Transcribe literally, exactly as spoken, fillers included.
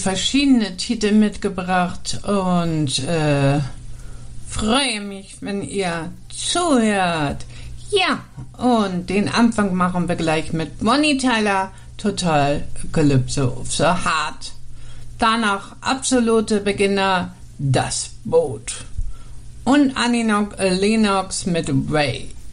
verschiedene Titel mitgebracht und äh, freue mich, wenn ihr zuhört. Ja, und den Anfang machen wir gleich mit Bonnie Tyler, Total Calypso of the Heart. Danach absolute Beginner, Das Boot. Und Annie Lennox mit Way.